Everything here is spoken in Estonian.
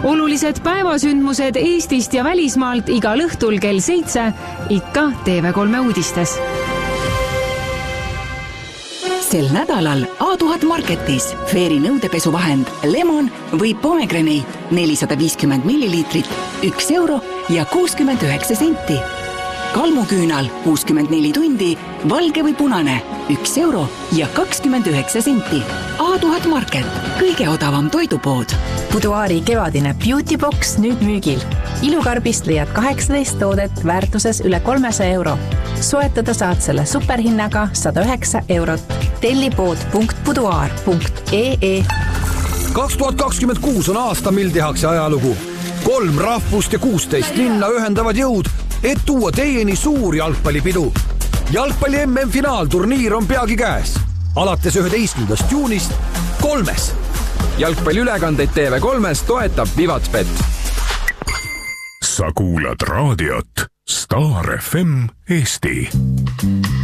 Olulised päevasündmused Eestist ja välismaalt igal õhtul kell 7, ikka TV3 uudistes. Sel nädalal A1000 Marketis Fairy nõudepesuvahend Lemon või Pomegranate 450 milliliitrit, 1 euro ja 69 senti. Kalmuküünal 64 tundi, valge või punane, 1 euro ja 29 senti. A1000 Market, kõige odavam toidupood. Boudoiri kevadine Beauty Box nüüd müügil. Ilukarbist leiad 18 toodet väärtuses üle 300 euro. Soetada saad selle superhinnaga 109 eurot. Tellipood.boudoir.ee 2026 on aasta, mil tehakse ajalugu. 3 rahvust ja 16 linna ühendavad jõud, et tuua teieni suur jalgpallipidu. Jalgpalli MM-finaalturniir on peagi käes. Alates 11. juunist 3. Jalgpalliülekandeid TV3-s toetab Vivatsbet. Sa kuulad raadiot Star FM Eesti.